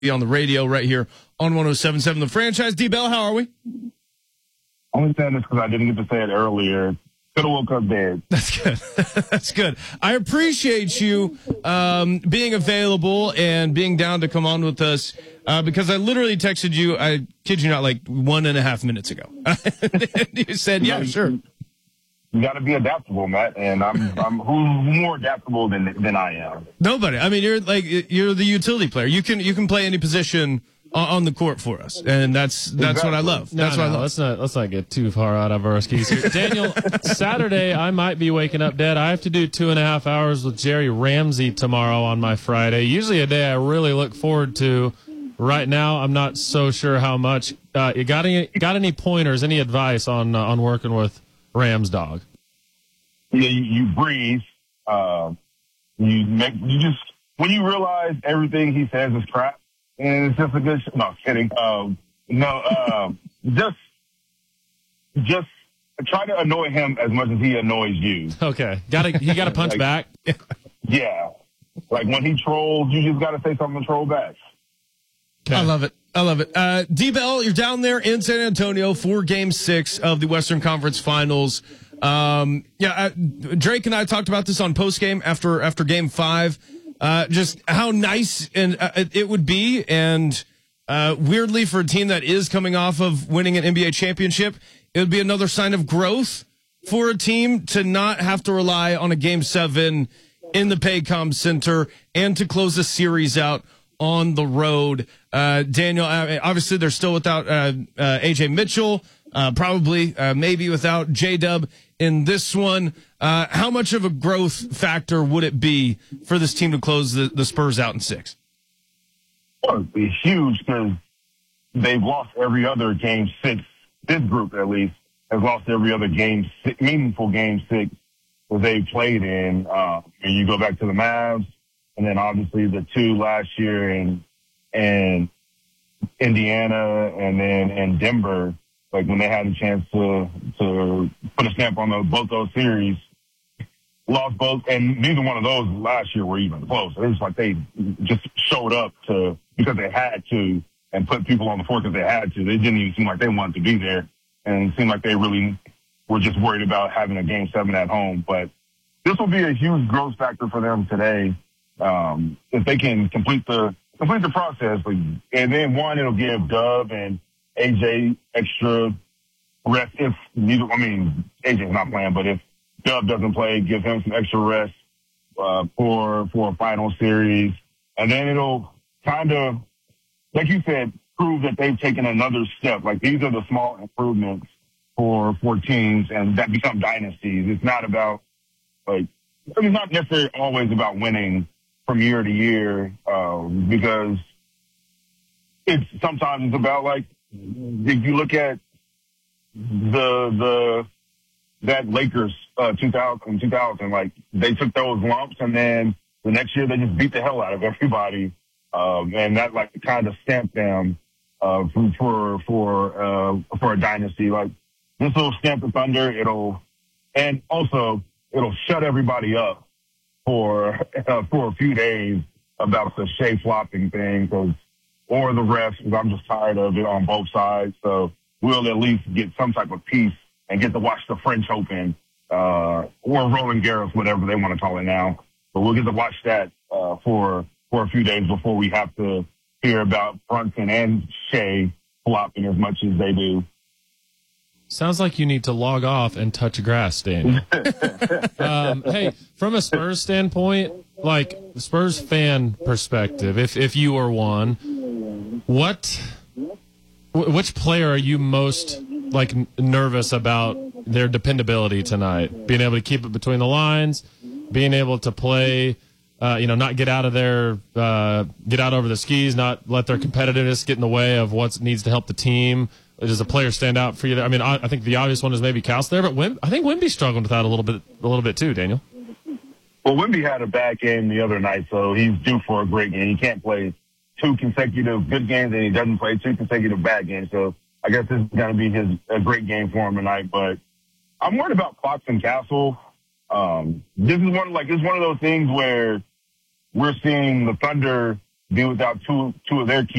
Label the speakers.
Speaker 1: on the radio right here on 107.7 The Franchise. D-Bell, how are we?
Speaker 2: Only saying this because I didn't get to say it earlier. Could have woke up dead.
Speaker 1: That's good. That's good. I appreciate you being available and being down to come on with us because I literally texted you, I kid you not, like 1.5 minutes ago. You said, yeah, sure.
Speaker 2: You got to be adaptable, Matt, and I'm who's more adaptable than I am.
Speaker 1: Nobody. I mean, you're the utility player. You can play any position on the court for us, and that's exactly what I love. That's what I love.
Speaker 3: Let's not get too far out of our skis here. Daniel, Saturday I might be waking up dead. I have to do 2.5 hours with Jerry Ramsey tomorrow on my Friday. Usually a day I really look forward to. Right now I'm not so sure how much. You got any pointers? Any advice on working with Rams dog?
Speaker 2: Yeah, you breathe. You just when you realize everything he says is crap. And it's just a good no, kidding. Just try to annoy him as much as he annoys you.
Speaker 3: Okay. You gotta punch back.
Speaker 2: Yeah. Like when he trolls, you just gotta say something to troll back.
Speaker 1: Okay. I love it. D-Bell, you're down there in San Antonio for Game 6 of the Western Conference Finals. Drake and I talked about this on postgame after Game 5. Just how nice it would be, and weirdly for a team that is coming off of winning an NBA championship, it would be another sign of growth for a team to not have to rely on a Game 7 in the Paycom Center and to close the series out on the road. Daniel, obviously they're still without A.J. Mitchell, probably maybe without J-Dub in this one. How much of a growth factor would it be for this team to close the Spurs out in 6?
Speaker 2: Well, it'd be huge because they've lost every other Game 6. This group, at least, has lost every other meaningful Game 6 that they played in. And you go back to the Mavs, and then obviously the 2 last year in Indiana and then in Denver. Like when they had a chance to put a stamp on both those series, lost both, and neither one of those last year were even close. It was like they just showed up because they had to and put people on the floor because they had to. They didn't even seem like they wanted to be there, and it seemed like they really were just worried about having a Game 7 at home. But this will be a huge growth factor for them today if they can complete the process. And then it'll give Dub and AJ extra rest if AJ's not playing, but if Dub doesn't play, give him some extra rest for a final series. And then it'll kind of, like you said, prove that they've taken another step. Like these are the small improvements for teams and that become dynasties. It's not about it's not necessarily always about winning from year to year because sometimes it's about like, if you look at that Lakers 2000, like they took those lumps and then the next year they just beat the hell out of everybody, and that like kind of stamped them for a dynasty. Like this will stamp the Thunder. It'll shut everybody up for a few days about the Shea flopping thing or the refs, because I'm just tired of it on both sides. So we'll at least get some type of peace and get to watch the French Open or Roland Garros, whatever they want to call it now. But we'll get to watch that for a few days before we have to hear about Brunson and Shea flopping as much as they do.
Speaker 3: Sounds like you need to log off and touch grass, Daniel. Hey, from a Spurs standpoint, like Spurs fan perspective, if you were one, which player are you most like nervous about their dependability tonight? Being able to keep it between the lines, being able to play, not get out over the skis, not let their competitiveness get in the way of what needs to help the team. Does a player stand out for you there? I mean, I think the obvious one is maybe Kals there, but I think Wemby's struggled with that a little bit too, Daniel.
Speaker 2: Well, Wemby had a bad game the other night, so he's due for a great game. He can't play 2 consecutive good games, and he doesn't play 2 consecutive bad games. So I guess this is going to be a great game for him tonight. But I'm worried about Clarkson Castle. This is one of those things where we're seeing the Thunder be without two of their key